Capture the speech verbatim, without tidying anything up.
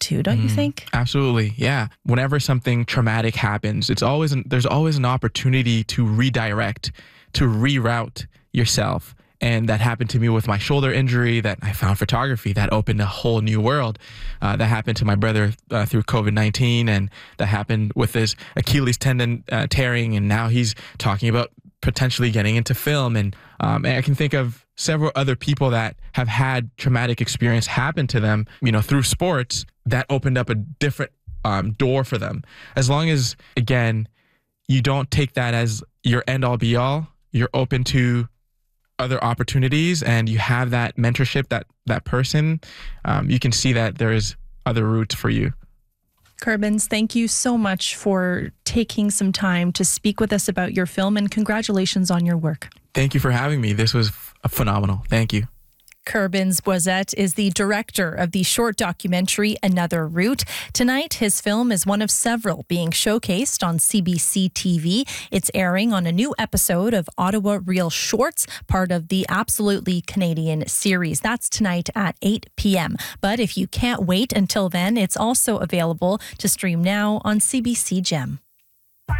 too, don't mm, you think? Absolutely, yeah. Whenever something traumatic happens, it's always an, there's always an opportunity to redirect, to reroute yourself. And that happened to me with my shoulder injury. That I found photography that opened a whole new world. Uh, that happened to my brother uh, through COVID nineteen, and that happened with his Achilles tendon uh, tearing, and now he's talking about potentially getting into film. And, um, and I can think of several other people that have had traumatic experience happen to them, you know, through sports that opened up a different um, door for them. As long as, again, you don't take that as your end all be all, you're open to other opportunities and you have that mentorship, that that person, um, you can see that there's other routes for you. Curbins, thank you so much for taking some time to speak with us about your film, and congratulations on your work. Thank you for having me. This was f- phenomenal. Thank you. Curbins Boisette is the director of the short documentary Another Route. Tonight, his film is one of several being showcased on C B C T V. It's airing on a new episode of Ottawa Real Shorts, part of the Absolutely Canadian series. That's tonight at eight p.m. But if you can't wait until then, it's also available to stream now on C B C Gem.